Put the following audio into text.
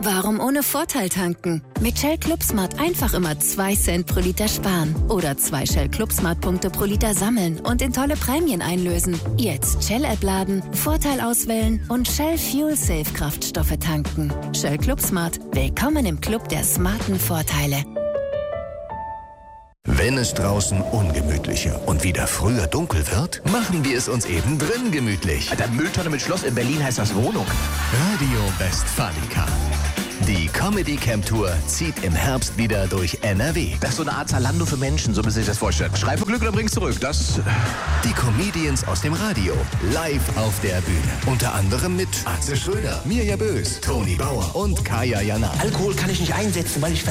Warum ohne Vorteil tanken? Mit Shell Club Smart einfach immer 2 Cent pro Liter sparen. Oder 2 Shell Club Smart Punkte pro Liter sammeln und in tolle Prämien einlösen. Jetzt Shell-App laden, Vorteil auswählen und Shell Fuel Safe Kraftstoffe tanken. Shell Club Smart. Willkommen im Club der smarten Vorteile. Wenn es draußen ungemütlicher und wieder früher dunkel wird, machen wir es uns eben drin gemütlich. Alter, Mülltonne mit Schloss in Berlin heißt das Wohnung. Radio Westfalica. Die Comedy Camp Tour zieht im Herbst wieder durch NRW. Das ist so eine Art Zalando für Menschen, so müssen Sie sich das vorstellen. Schrei für Glück oder bring's zurück. Das. Die Comedians aus dem Radio live auf der Bühne. Unter anderem mit Atze Schröder, Mirja Bös, Toni Bauer und Kaya Jana. Alkohol kann ich nicht einsetzen, weil ich